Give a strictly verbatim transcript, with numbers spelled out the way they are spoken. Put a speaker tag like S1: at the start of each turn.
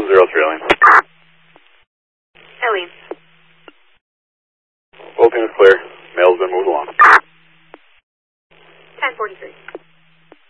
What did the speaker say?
S1: zero three, Eileen.
S2: Eileen.
S1: Whole team is clear. Mail's been moved along.
S2: ten forty-three.